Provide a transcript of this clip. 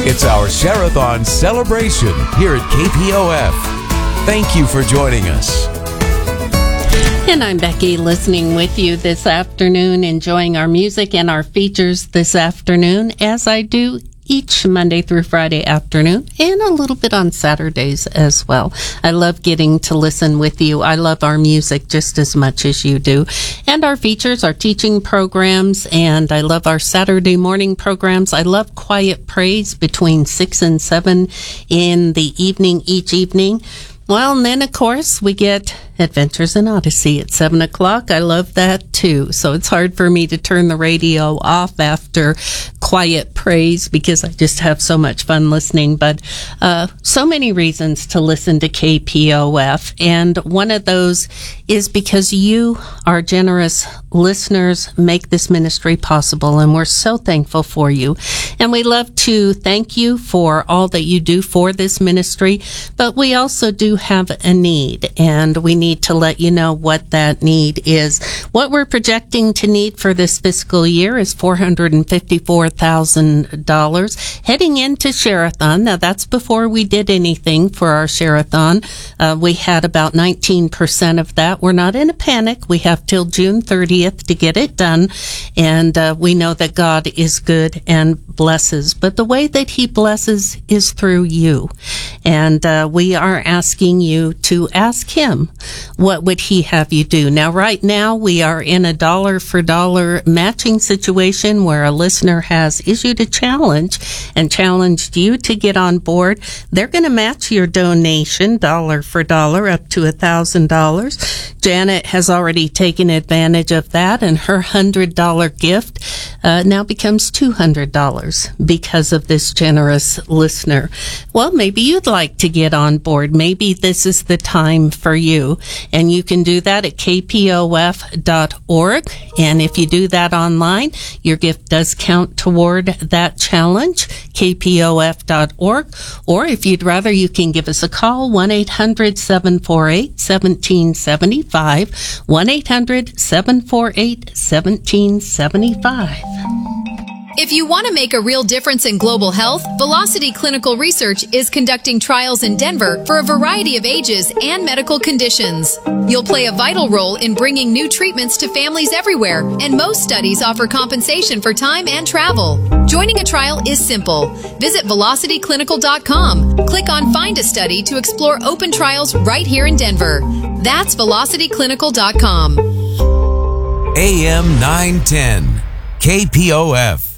It's our Share-a-thon celebration here at KPOF. Thank you for joining us. And I'm Becky, listening with you this afternoon, enjoying our music and our features this afternoon, as I do each Monday through Friday afternoon, and a little bit on Saturdays as well. I love getting to listen with you. I love our music just as much as you do. And our features, our teaching programs, and I love our Saturday morning programs. I love Quiet Praise between 6 and 7 in the evening, each evening. Well, and then, of course, we get Adventures in Odyssey at 7 o'clock. I love that, too. So it's hard for me to turn the radio off after Quiet Praise because I just have so much fun listening. But so many reasons to listen to KPOF. And one of those is because you, our generous listeners, make this ministry possible. And we're so thankful for you. And we love to thank you for all that you do for this ministry. But we also do have a need, and we need to let you know what that need is. What we're projecting to need for this fiscal year is $454,000 heading into Share-a-thon. Now, that's before we did anything for our Share-a-thon. We had about 19% of that. We're not in a panic. We have till June 30th to get it done, and we know that God is good and blesses, but the way that He blesses is through you. And we are asking you to ask Him, what would He have you do? Now, right now, we are in a dollar-for-dollar matching situation where a listener has issued a challenge and challenged you to get on board. They're going to match your donation dollar for dollar up to $1,000. Janet has already taken advantage of that, and her $100 gift now becomes $200 because of this generous listener. Well, maybe you'd like to get on board. Maybe this is the time for you. And you can do that at kpof.org. And if you do that online, your gift does count toward that challenge, kpof.org. Or if you'd rather, you can give us a call, 1-800-748-1775, 1-800-748-1775. If you want to make a real difference in global health, Velocity Clinical Research is conducting trials in Denver for a variety of ages and medical conditions. You'll play a vital role in bringing new treatments to families everywhere, and most studies offer compensation for time and travel. Joining a trial is simple. Visit velocityclinical.com. Click on Find a Study to explore open trials right here in Denver. That's velocityclinical.com. AM 910, KPOF.